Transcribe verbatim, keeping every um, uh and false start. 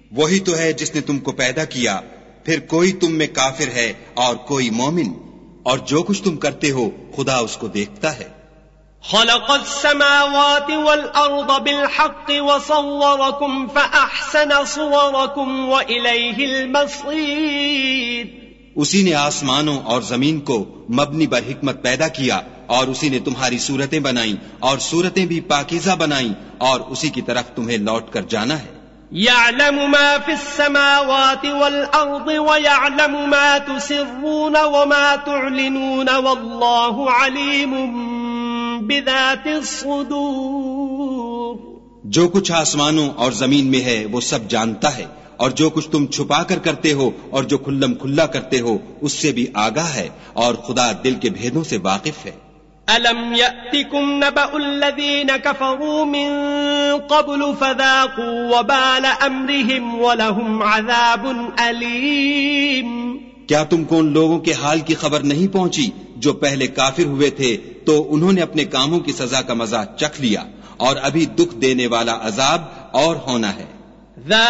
وہی تو ہے جس نے تم کو پیدا کیا، پھر کوئی تم میں کافر ہے اور کوئی مومن، اور جو کچھ تم کرتے ہو خدا اس کو دیکھتا ہے۔ خلق السماوات والأرض بالحق وصوركم فأحسن صوركم وإليه المصير۔ اسی نے آسمانوں اور زمین کو مبنی بر حکمت پیدا کیا، اور اسی نے تمہاری صورتیں بنائیں اور صورتیں بھی پاکیزہ بنائیں، اور اسی کی طرف تمہیں لوٹ کر جانا ہے۔ يعلم ما في السماوات والأرض ويعلم ما تسرون وما تعلنون والله عليم بذات الصدور۔ جو کچھ آسمانوں اور زمین میں ہے وہ سب جانتا ہے، اور جو کچھ تم چھپا کر کرتے ہو اور جو کھلم کھلا کرتے ہو اس سے بھی آگاہ ہے، اور خدا دل کے بھیدوں سے واقف ہے۔ أَلَمْ يَأْتِكُمْ نَبَأُ الَّذِينَ كَفَرُوا مِن قَبْلُ فَذَاقُوا وَبَالَ أَمْرِهِمْ وَلَهُمْ عَذَابٌ أَلِيمٌ۔ کیا تم کو ان لوگوں کے حال کی خبر نہیں پہنچی جو پہلے کافر ہوئے تھے، تو انہوں نے اپنے کاموں کی سزا کا مزہ چکھ لیا، اور ابھی دکھ دینے والا عذاب اور ہونا ہے۔